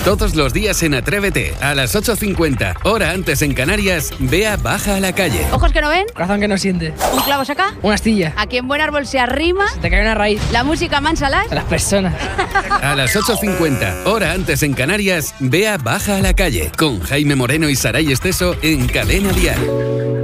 Todos los días en Atrévete, a las 8:50, hora antes en Canarias, Bea baja a la calle. Ojos que no ven. Corazón que no siente. Un clavo saca. Una astilla. Aquí en Buen Árbol se arrima. Se te cae una raíz. La música mansa A las personas. A las 8:50, hora antes en Canarias, Bea baja a la calle. Con Jaime Moreno y Saray Esteso en Cadena Dial.